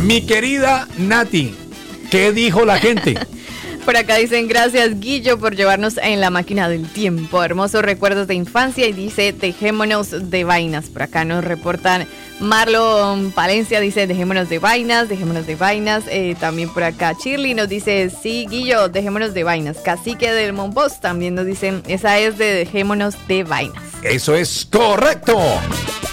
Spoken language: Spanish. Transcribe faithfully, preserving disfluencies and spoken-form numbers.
Mi querida Nati, ¿qué dijo la gente? Por acá dicen, gracias Guillo por llevarnos en la máquina del tiempo. Hermosos recuerdos de infancia. Y dice, dejémonos de vainas. Por acá nos reportan Marlon Palencia, dice, dejémonos de vainas, dejémonos de vainas. Eh, también por acá Shirley nos dice, sí Guillo, dejémonos de vainas. Cacique del Monpós también nos dicen, esa es de dejémonos de vainas. Eso es correcto.